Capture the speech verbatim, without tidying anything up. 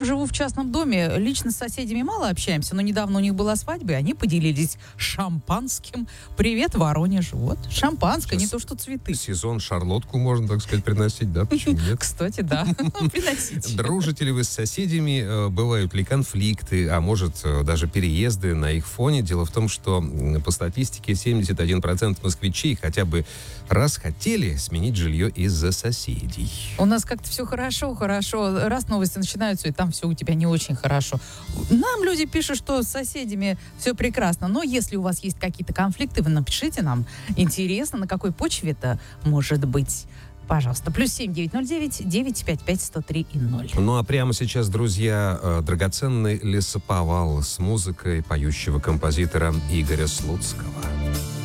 живу в частном доме, лично с соседями мало общаемся, но недавно у них была свадьба, и они поделились шампанским. Привет, Воронеж. Вот, шампанское, Сейчас не то что цветы. Сезон шарлотку можно, так сказать, приносить, да? Почему нет? Кстати, да, приносите. Дружите ли вы с соседями? Э, Бывают ли конфликты, а может, э, даже переезды на их фоне? Дело в том, что м, по статистике семьдесят один процент москвичей хотя бы раз хотели сменить жилье из-за соседей. У нас как-то все хорошо, хорошо. Раз новости начинаются, и там все у тебя не очень хорошо. Нам люди пишут, что с соседями все прекрасно. Но если у вас есть какие-то конфликты, вы напишите нам. Интересно, на какой почве это может быть. Пожалуйста, плюс семь девять ноль девять девять пять пять сто три и ноль. Ну а прямо сейчас, друзья, э, драгоценный лесоповал с музыкой поющего композитора Игоря Слуцкого.